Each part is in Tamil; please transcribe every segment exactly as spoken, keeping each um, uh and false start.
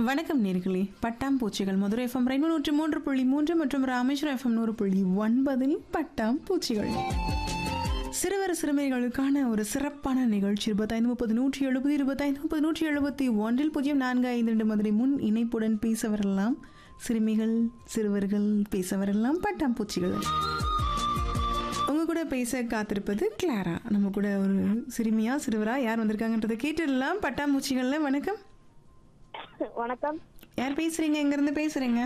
வணக்கம் நேர்களே. பட்டாம்பூச்சிகள் மதுரை எஃப்எம் ரெண்டு நூற்றி மூன்று புள்ளி மூன்று மற்றும் ராமேஸ்வரம் எஃப்எம் நூறு புள்ளி ஒன்பதில் பட்டாம்பூச்சிகள் சிறுவர் சிறுமிகளுக்கான ஒரு சிறப்பான நிகழ்ச்சி. இருபத்தைந்து முப்பது நூற்றி எழுபது இருபத்தைந்து முப்பது நூற்றி எழுபத்தி ஒன்றில் பூஜ்ஜியம் நான்கு ஐந்து ரெண்டு மதுரை முன் இணைப்புடன் பேச வரலாம். சிறுமிகள் சிறுவர்கள் பேச வரலாம். பட்டாம்பூச்சிகள் உங்க கூட பேச காத்திருப்பது கிளாரா. நம்ம கூட ஒரு சிறுமியா சிறுவரா யார் வந்திருக்காங்கன்றதை கேட்டுடலாம். பட்டாம்பூச்சிகள்ல வணக்கம். வணக்கம். யார் பேசுறீங்க? எங்க இருந்து பேசுறீங்க?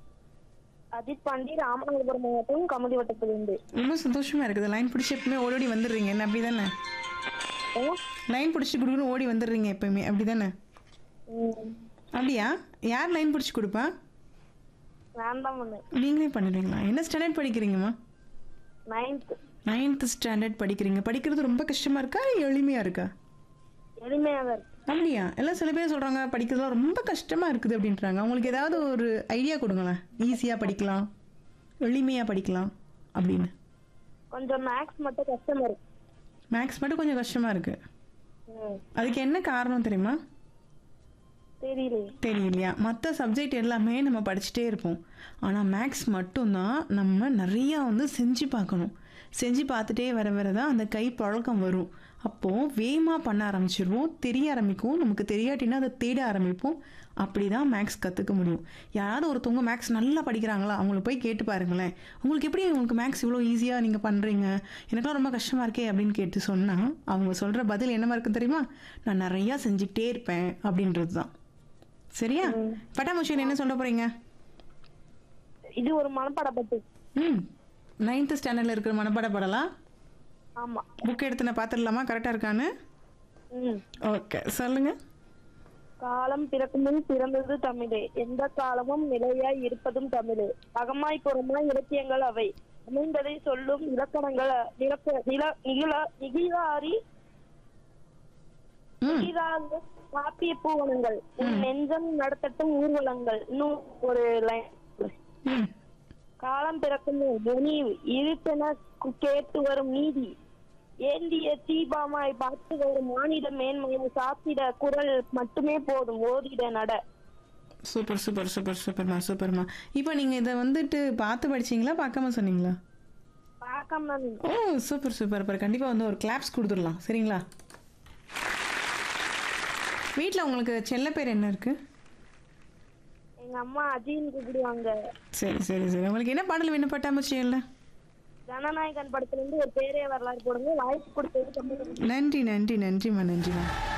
அஜித் பாண்டி, ராமநாதபுரம் மாவட்டம் கமுதி வட்டத்திலிருந்து. ரொம்ப சந்தோஷமா இருக்குது. லைன் பிடிச்சி எப்பவுமே ஓடி ஓடி வந்துடுறீங்க, என்ன அப்படிதானே? லைன் பிடிச்சி கொடுக்கணும் ஓடி வந்துடுறீங்க எப்பவுமே, அப்படிதானே? அப்படியா? யார் லைன் பிடிச்சி கொடுப்பா? நான் தான் பண்ணேன். நீங்களே பண்ணிடுவீங்களா? என்ன ஸ்டாண்டர்ட் படிக்கிறீங்கம்மா? நைன்த். நைன்த் ஸ்டாண்டர்ட் படிக்கிறீங்க. படிக்கிறது ரொம்ப கஷ்டமா இருக்கா, எளிமையா இருக்கா? எளிமையாக இருக்கு. அப்படியா? எல்லாம் சில பேர் சொல்றாங்க படிக்கிறதுலாம் ரொம்ப கஷ்டமா இருக்குது அப்படின்றாங்க. அவங்களுக்கு ஏதாவது ஒரு ஐடியா கொடுங்களேன். ஈஸியா படிக்கலாம், எளிமையா படிக்கலாம் அப்படின்னு. கொஞ்சம் மேக்ஸ் மட்டும் கஷ்டமா இருக்கு. மேக்ஸ் மட்டும் கொஞ்சம் கஷ்டமா இருக்கு. அதுக்கு என்ன காரணம் தெரியுமா? தெரியல. தெரியலையா? மற்ற சப்ஜெக்ட் எல்லாமே நம்ம படிச்சுட்டே இருப்போம், ஆனால் மேக்ஸ் மட்டும்தான் நம்ம நிறையா வந்து செஞ்சு பார்க்கணும். செஞ்சு பார்த்துட்டே வர வர தான் அந்த கை பழக்கம் வரும். அப்போது வேகமாக பண்ண ஆரம்பிச்சிருவோம், தெரிய ஆரம்பிக்கும். நமக்கு தெரியாட்டினா அதை தேட ஆரம்பிப்போம். அப்படி தான் மேக்ஸ் கற்றுக்க முடியும். யாராவது ஒருத்தவங்க மேக்ஸ் நல்லா படிக்கிறாங்களா, அவங்கள போய் கேட்டு பாருங்களேன். உங்களுக்கு எப்படி உங்களுக்கு மேக்ஸ் இவ்வளோ ஈஸியாக நீங்கள் பண்ணுறீங்க, எனக்குலாம் ரொம்ப கஷ்டமாக இருக்கே அப்படின்னு கேட்டு சொன்னால் அவங்க சொல்கிற பதில் என்னமா இருக்குன்னு தெரியுமா? நான் நிறையா செஞ்சுக்கிட்டே இருப்பேன் அப்படின்றது தான். சரியா? பட்டாம்பூச்சிகள் என்ன சொல்ல போகிறீங்க? இது ஒரு மனப்பாட பட்டு. ம் நைன்த் ஸ்டாண்டர்டில் இருக்கிற மனப்பாட பாடலாம். ஆமா. புக் எடுத்து நான் பார்த்துடலாமா கரெக்டாக இருக்கான்னு? ம். ஓகே, சொல்லுங்க. காலம் பிறக்கும் முன் பிறந்தது தமிழே, எந்த காலமும் நிலையாய் இருப்பதும் தமிழே. அகமாய் புறமாய் இலக்கியங்கள் அவை, அமைந்ததை சொல்லும் இலக்கணங்கள் நிலக்க நில நிகிழ நிகிழாரி நிகிழாத காப்பிய பூவனங்கள். உன் நெஞ்சம் நடத்தட்டும் ஊர்வலங்கள். இன்னும் ஒரு லைன். காலம் பிறக்கும் முனி இருட்டென கேட்டு வரும் நீதி, ஏந்திய தீபாமாய் பார்த்து வரும் மானிட மேன்மையை சாத்திட குரல் மட்டுமே போதும் ஓதிட நட. சூப்பர் சூப்பர் சூப்பர் சூப்பர்மா சூப்பர்மா. இப்போ நீங்கள் இதை வந்துட்டு பார்த்து படிச்சிங்களா, பார்க்காம சொன்னீங்களா? பார்க்காம. ஓ சூப்பர் சூப்பர். அப்புறம் கண்டிப்பாக வந்து ஒரு கிளாப்ஸ் கொடுத்துடலாம், சரிங்களா? வீட்டில் உங்களுக்கு செல்ல பேர் என்ன இருக்கு? எங்க அம்மா அஜின்னு கூப்பிடுவாங்க. சரி சரி சரி. உங்களுக்கு என்ன பாடல் வேணும் பட்டாம்பூச்சிகள்ல? ஜனநாயகன் படத்துல இருந்து ஒரு பேரே வரலாறு போடுங்க. வாய்ப்பு கொடுத்தது. நன்றி நன்றி நன்றிம்மா நன்றிம்மா.